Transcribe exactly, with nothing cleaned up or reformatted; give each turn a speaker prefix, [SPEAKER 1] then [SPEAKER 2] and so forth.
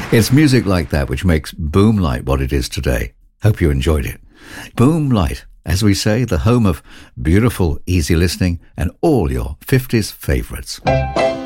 [SPEAKER 1] It's music like that which makes Boom Light what it is today. Hope you enjoyed it. Boom Light, as we say, the home of beautiful, easy listening and all your fifties favourites.